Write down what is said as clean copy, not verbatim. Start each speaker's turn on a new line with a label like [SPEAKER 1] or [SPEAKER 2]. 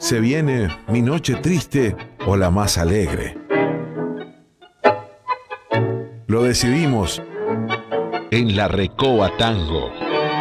[SPEAKER 1] ¿Se viene mi noche triste o la más alegre? Lo decidimos
[SPEAKER 2] en la Recoba Tango.